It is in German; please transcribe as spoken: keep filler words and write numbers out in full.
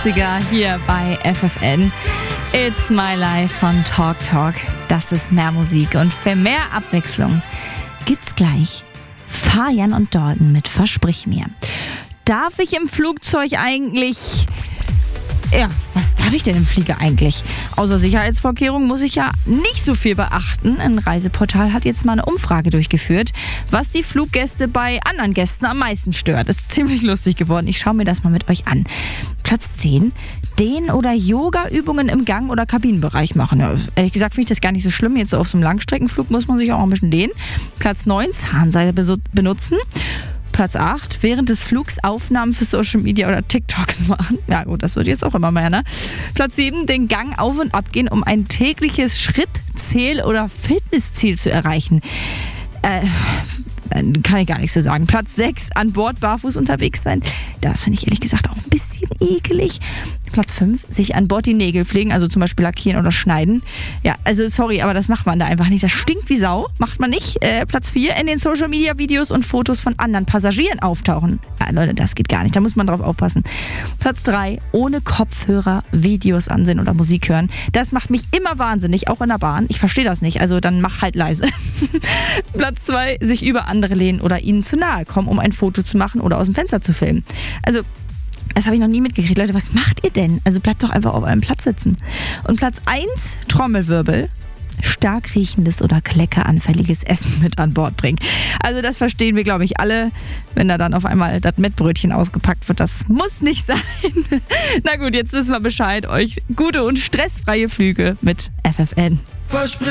achtziger hier bei F F N. It's My Life von Talk Talk. Das ist mehr Musik und für mehr Abwechslung gibt's gleich Fajan und Dalton mit Versprich mir. Darf ich im Flugzeug eigentlich... Ja, was darf ich denn im Flieger eigentlich? Außer Sicherheitsvorkehrungen muss ich ja nicht so viel beachten. Ein Reiseportal hat jetzt mal eine Umfrage durchgeführt, was die Fluggäste bei anderen Gästen am meisten stört. Das ist ziemlich lustig geworden. Ich schaue mir das mal mit euch an. Platz zehn. Dehn- oder Yoga-Übungen im Gang- oder Kabinenbereich machen. Ja, ehrlich gesagt finde ich das gar nicht so schlimm. Jetzt so auf so einem Langstreckenflug muss man sich auch ein bisschen dehnen. Platz neun. Zahnseide benutzen. Platz acht, während des Flugs Aufnahmen für Social Media oder TikToks machen. Ja gut, das wird jetzt auch immer mehr, ne? Platz sieben, den Gang auf und ab gehen, um ein tägliches Schrittzähl- oder Fitnessziel zu erreichen. Äh, kann ich gar nicht so sagen. Platz sechs, an Bord barfuß unterwegs sein. Das finde ich ehrlich gesagt auch ein bisschen ekelig. Platz fünf, sich an Bord die Nägel pflegen, also zum Beispiel lackieren oder schneiden. Ja, also sorry, aber das macht man da einfach nicht. Das stinkt wie Sau, macht man nicht. Äh, Platz vier, in den Social-Media-Videos und Fotos von anderen Passagieren auftauchen. Ja, Leute, das geht gar nicht, da muss man drauf aufpassen. Platz drei, ohne Kopfhörer Videos ansehen oder Musik hören. Das macht mich immer wahnsinnig, auch in der Bahn. Ich verstehe das nicht, also dann mach halt leise. Platz zwei, sich über andere lehnen oder ihnen zu nahe kommen, um ein Foto zu machen oder aus dem Fenster zu filmen. Also das habe ich noch nie mitgekriegt. Leute, was macht ihr denn? Also bleibt doch einfach auf eurem Platz sitzen. Und Platz eins, Trommelwirbel, stark riechendes oder kleckeranfälliges Essen mit an Bord bringen. Also das verstehen wir, glaube ich, alle, wenn da dann auf einmal das Mettbrötchen ausgepackt wird. Das muss nicht sein. Na gut, jetzt wissen wir Bescheid. Euch gute und stressfreie Flüge mit F F N.